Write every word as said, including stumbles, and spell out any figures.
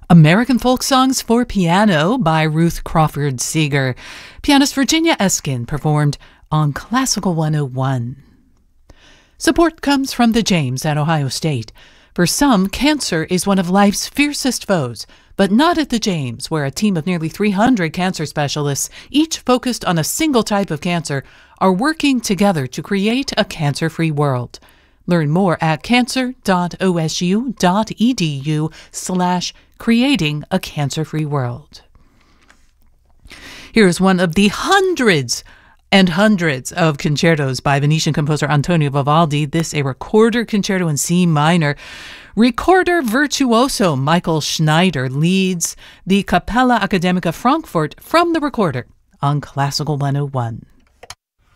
American Folk Songs for Piano by Ruth Crawford Seeger. Pianist Virginia Eskin performed on Classical one oh one. Support comes from the James at Ohio State. For some, cancer is one of life's fiercest foes, but not at the James, where a team of nearly three hundred cancer specialists, each focused on a single type of cancer, are working together to create a cancer-free world. Learn more at cancer.osu.edu slash creating a cancer-free world. Here's one of the hundreds and hundreds of concertos by Venetian composer Antonio Vivaldi. This a recorder concerto in C minor. Recorder virtuoso Michael Schneider leads the Capella Academica Frankfurt from the recorder on Classical one oh one.